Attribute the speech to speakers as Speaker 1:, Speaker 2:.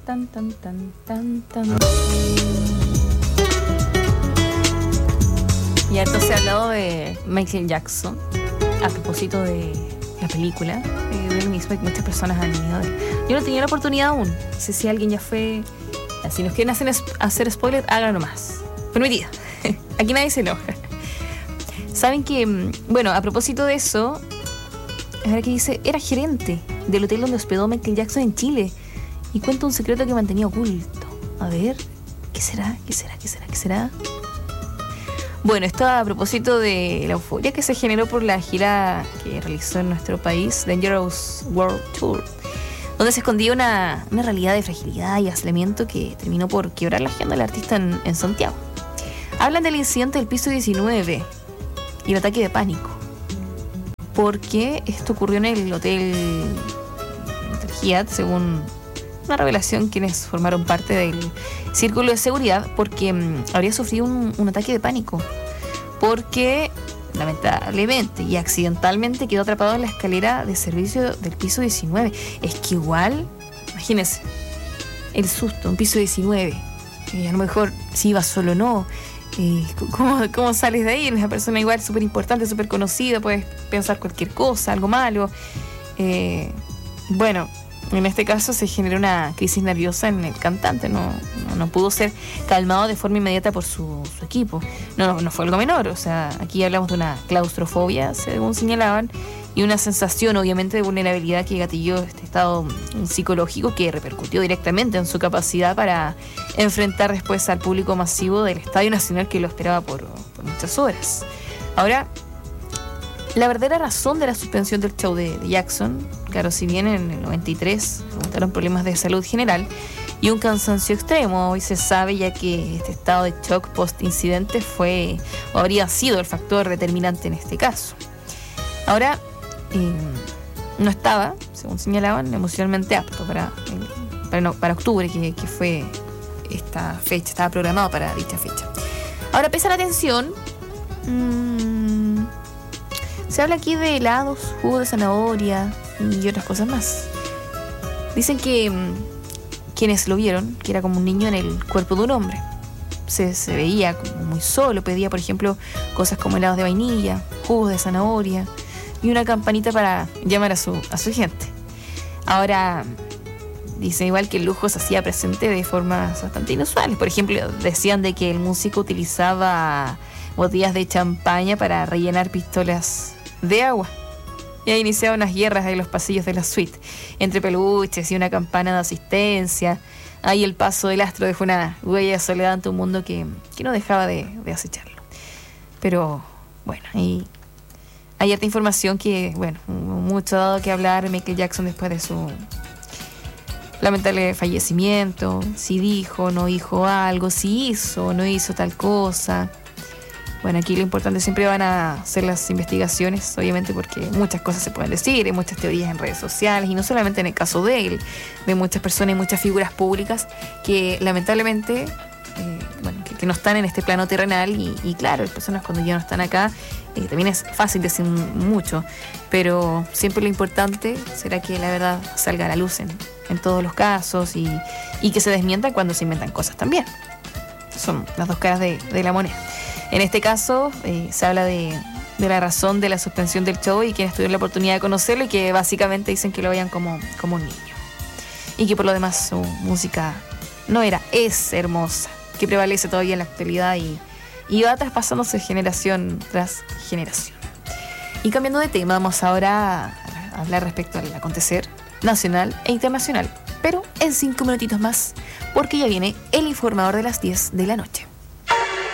Speaker 1: tan, tan, tan, tan, tan. Y harto se ha hablado de Michael Jackson a propósito de la película de él mismo, y muchas personas han venido de él. Yo no tenía la oportunidad aún. No sé si alguien ya fue. Si nos quieren hacer spoiler, háganlo más. Permitida. Aquí nadie se enoja. Saben que, bueno, a propósito de eso, ahora que dice, era gerente del hotel donde hospedó Michael Jackson en Chile y cuenta un secreto que mantenía oculto. A ver, ¿qué será? ¿Qué será? ¿Qué será? ¿Qué será? Bueno, esto a propósito de la euforia que se generó por la gira que realizó en nuestro país, Dangerous World Tour, donde se escondía una realidad de fragilidad y aislamiento que terminó por quebrar la agenda del artista en Santiago. Hablan del incidente del piso 19 y el ataque de pánico, porque esto ocurrió en el hotel Hyatt, según una revelación quienes formaron parte del círculo de seguridad, porque habría sufrido un ataque de pánico, porque lamentablemente y accidentalmente quedó atrapado en la escalera de servicio del piso 19. Es que igual, imagínense, el susto, un piso 19, a lo mejor si iba solo o no, ¿cómo sales de ahí? Una persona igual súper importante, súper conocida, puedes pensar cualquier cosa, algo malo. Bueno, en este caso se generó una crisis nerviosa en el cantante, no pudo ser calmado de forma inmediata por su equipo. No fue algo menor, o sea, aquí hablamos de una claustrofobia, según señalaban, y una sensación obviamente de vulnerabilidad que gatilló este estado psicológico que repercutió directamente en su capacidad para enfrentar después al público masivo del Estadio Nacional que lo esperaba por muchas horas. Ahora, la verdadera razón de la suspensión del show de Jackson, claro, si bien en el 93 remontaron problemas de salud general y un cansancio extremo, hoy se sabe ya que este estado de shock post-incidente fue o habría sido el factor determinante en este caso. Ahora, no estaba, según señalaban, emocionalmente apto para octubre, que fue esta fecha, estaba programado para dicha fecha. Ahora, pese a la tensión, se habla aquí de helados, jugo de zanahoria y otras cosas más. Dicen que quienes lo vieron, que era como un niño en el cuerpo de un hombre, se veía como muy solo, pedía por ejemplo cosas como helados de vainilla, jugos de zanahoria y una campanita para llamar a su gente. Ahora, dicen igual que el lujo se hacía presente de formas bastante inusuales. Por ejemplo, decían de que el músico utilizaba botellas de champaña para rellenar pistolas de agua. Y ahí iniciaban unas guerras en los pasillos de la suite, entre peluches y una campana de asistencia. Ahí el paso del astro dejó una huella de soledad ante un mundo que no dejaba de acecharlo. Pero bueno, ahí hay harta información que, bueno, mucho dado que hablar Michael Jackson después de su lamentable fallecimiento, si dijo, no dijo algo, si hizo, no hizo tal cosa. Bueno, aquí lo importante siempre van a ser las investigaciones, obviamente, porque muchas cosas se pueden decir, hay muchas teorías en redes sociales, y no solamente en el caso de él, de muchas personas y muchas figuras públicas que lamentablemente, que no están en este plano terrenal, y claro, las personas cuando ya no están acá, también es fácil decir mucho, pero siempre lo importante será que la verdad salga a la luz en todos los casos, y que se desmientan cuando se inventan cosas también. Son las dos caras de la moneda. En este caso, se habla de la razón de la suspensión del show y quienes tuvieron la oportunidad de conocerlo, y que básicamente dicen que lo veían como un niño. Y que por lo demás su música es hermosa, que prevalece todavía en la actualidad y va traspasándose generación tras generación. Y cambiando de tema, vamos ahora a hablar respecto al acontecer nacional e internacional, pero en 5 minutitos más, porque ya viene el informador de las 10 de la noche.